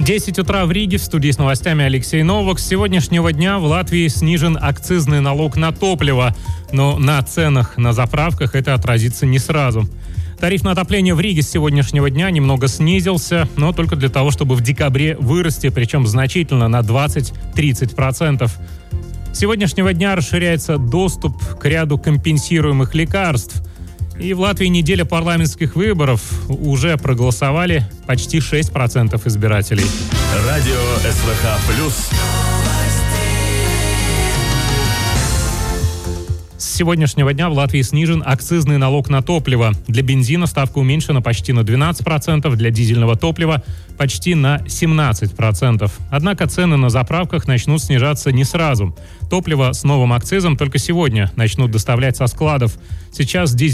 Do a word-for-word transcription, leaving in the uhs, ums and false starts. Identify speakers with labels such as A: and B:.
A: десять утра в Риге, в студии с новостями Алексей Новак. С сегодняшнего дня в Латвии снижен акцизный налог на топливо, но на ценах на заправках это отразится не сразу. Тариф на отопление в Риге с сегодняшнего дня немного снизился, но только для того, чтобы в декабре вырасти, причем значительно, на двадцать-тридцать процентов. С сегодняшнего дня расширяется доступ к ряду компенсируемых лекарств. И в Латвии неделя парламентских выборов. Уже проголосовали почти шесть процентов избирателей.
B: Радио СВХ плюс.
A: С сегодняшнего дня в Латвии снижен акцизный налог на топливо. Для бензина ставка уменьшена почти на двенадцать процентов, для дизельного топлива почти на семнадцать процентов. Однако цены на заправках начнут снижаться не сразу. Топливо с новым акцизом только сегодня начнут доставлять со складов. Сейчас дизель